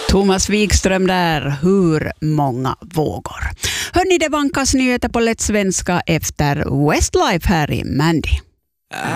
Thomas Wikström där, hur många vågor? Hörrni, det vankas nyheter på lätt svenska efter Westlife här i Mandy.